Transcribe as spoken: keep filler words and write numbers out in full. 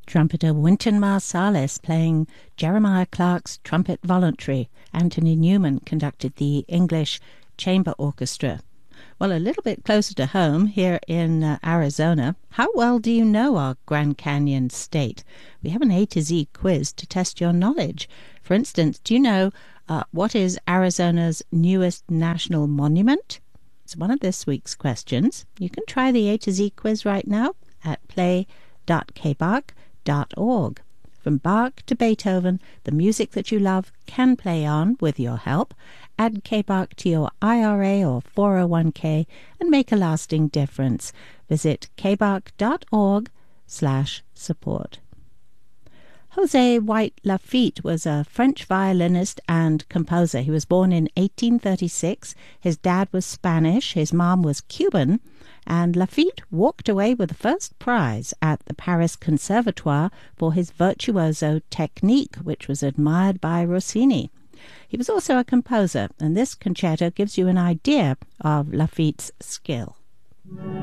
Trumpeter Wynton Marsalis playing Jeremiah Clark's Trumpet Voluntary. Anthony Newman conducted the English Chamber Orchestra. Well, a little bit closer to home, here in uh, Arizona, how well do you know our Grand Canyon state? We have an A to Z quiz to test your knowledge. For instance, do you know uh, what is Arizona's newest national monument? It's one of this week's questions. You can try the A to Z quiz right now at play dot k bach dot org. From Bach to Beethoven, the music that you love can play on with your help. Add K Bach to your I R A or four oh one k and make a lasting difference. Visit k bach dot org slash support. José White Lafitte was a French violinist and composer. He was born in eighteen thirty-six. His dad was Spanish, his mom was Cuban, and Lafitte walked away with the first prize at the Paris Conservatoire for his virtuoso technique, which was admired by Rossini. He was also a composer, and this concerto gives you an idea of Lafitte's skill.